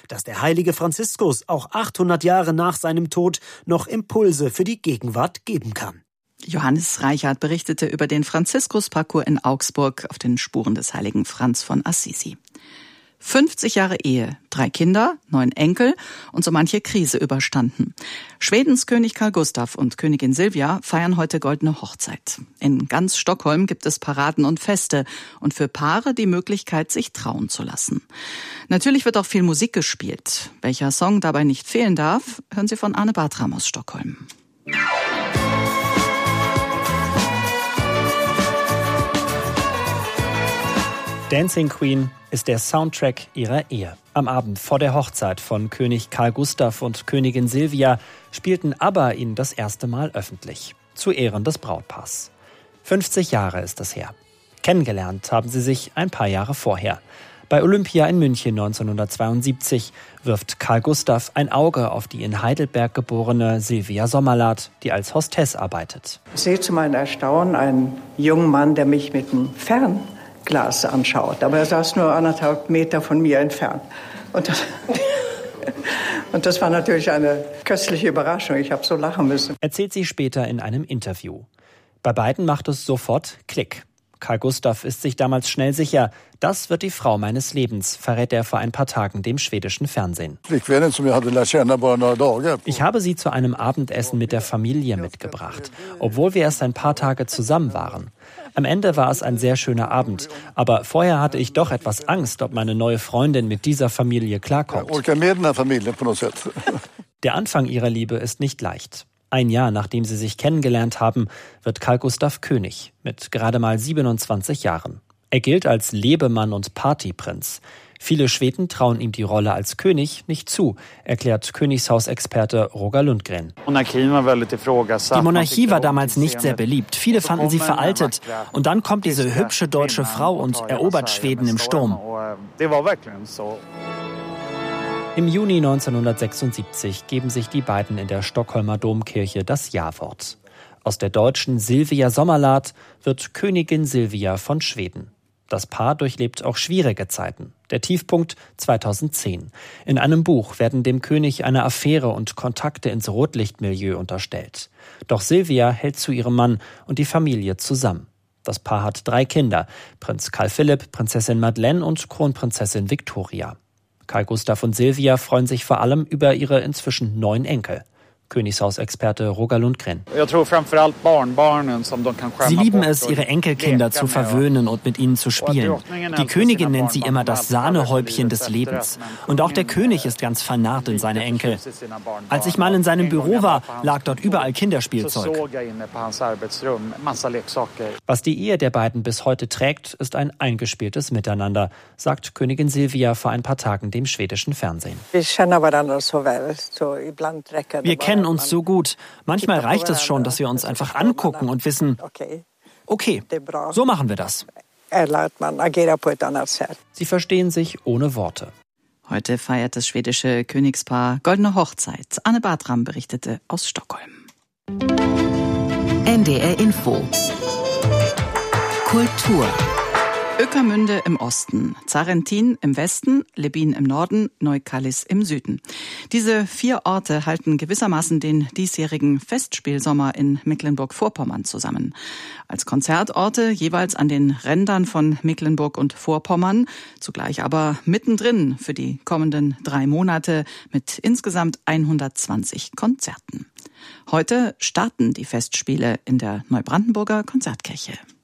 dass der heilige Franziskus auch 800 Jahre nach seinem Tod noch Impulse für die Gegenwart geben kann. Johannes Reichart berichtete über den Franziskus-Parcours in Augsburg auf den Spuren des heiligen Franz von Assisi. 50 Jahre Ehe, 3 Kinder, 9 Enkel und so manche Krise überstanden. Schwedens König Carl Gustaf und Königin Silvia feiern heute goldene Hochzeit. In ganz Stockholm gibt es Paraden und Feste und für Paare die Möglichkeit, sich trauen zu lassen. Natürlich wird auch viel Musik gespielt. Welcher Song dabei nicht fehlen darf, hören Sie von Arne Bartram aus Stockholm. Dancing Queen ist der Soundtrack ihrer Ehe. Am Abend vor der Hochzeit von König Carl Gustaf und Königin Silvia spielten ABBA ihn das erste Mal öffentlich, zu Ehren des Brautpaars. 50 Jahre ist es her. Kennengelernt haben sie sich ein paar Jahre vorher. Bei Olympia in München 1972 wirft Carl Gustaf ein Auge auf die in Heidelberg geborene Silvia Sommerlath, die als Hostess arbeitet. Ich sehe zu meinem Erstaunen einen jungen Mann, der mich mit einem Fernglas anschaut. Aber er saß nur 1,5 Meter von mir entfernt. Und das war natürlich eine köstliche Überraschung. Ich habe so lachen müssen. Erzählt sie später in einem Interview. Bei beiden macht es sofort Klick. Carl Gustaf ist sich damals schnell sicher, das wird die Frau meines Lebens, verrät er vor ein paar Tagen dem schwedischen Fernsehen. Ich habe sie zu einem Abendessen mit der Familie mitgebracht, obwohl wir erst ein paar Tage zusammen waren. Am Ende war es ein sehr schöner Abend, aber vorher hatte ich doch etwas Angst, ob meine neue Freundin mit dieser Familie klarkommt. Der Anfang ihrer Liebe ist nicht leicht. Ein Jahr nachdem sie sich kennengelernt haben, wird Carl Gustaf König mit gerade mal 27 Jahren. Er gilt als Lebemann und Partyprinz. Viele Schweden trauen ihm die Rolle als König nicht zu, erklärt Königshausexperte Roger Lundgren. Die Monarchie war damals nicht sehr beliebt. Viele fanden sie veraltet. Und dann kommt diese hübsche deutsche Frau und erobert Schweden im Sturm. Im Juni 1976 geben sich die beiden in der Stockholmer Domkirche das Ja-Wort. Aus der deutschen Silvia Sommerlath wird Königin Silvia von Schweden. Das Paar durchlebt auch schwierige Zeiten. Der Tiefpunkt 2010. In einem Buch werden dem König eine Affäre und Kontakte ins Rotlichtmilieu unterstellt. Doch Silvia hält zu ihrem Mann und die Familie zusammen. Das Paar hat 3 Kinder, Prinz Carl Philipp, Prinzessin Madeleine und Kronprinzessin Victoria. Carl Gustaf und Silvia freuen sich vor allem über ihre inzwischen 9 Enkel. Königshausexperte Roger Lundgren. Sie lieben es, ihre Enkelkinder zu verwöhnen und mit ihnen zu spielen. Die Königin nennt sie immer das Sahnehäubchen des Lebens. Und auch der König ist ganz vernarrt in seine Enkel. Als ich mal in seinem Büro war, lag dort überall Kinderspielzeug. Was die Ehe der beiden bis heute trägt, ist ein eingespieltes Miteinander, sagt Königin Silvia vor ein paar Tagen dem schwedischen Fernsehen. Wir kennen uns so gut. Manchmal reicht es schon, dass wir uns einfach angucken und wissen, okay, so machen wir das. Sie verstehen sich ohne Worte. Heute feiert das schwedische Königspaar goldene Hochzeit. Arne Bartram berichtete aus Stockholm. NDR Info. Kultur. Ueckermünde im Osten, Zarrentin im Westen, Lebin im Norden, Neukallis im Süden. Diese 4 Orte halten gewissermaßen den diesjährigen Festspielsommer in Mecklenburg-Vorpommern zusammen. Als Konzertorte jeweils an den Rändern von Mecklenburg und Vorpommern, zugleich aber mittendrin für die kommenden 3 Monate mit insgesamt 120 Konzerten. Heute starten die Festspiele in der Neubrandenburger Konzertkirche.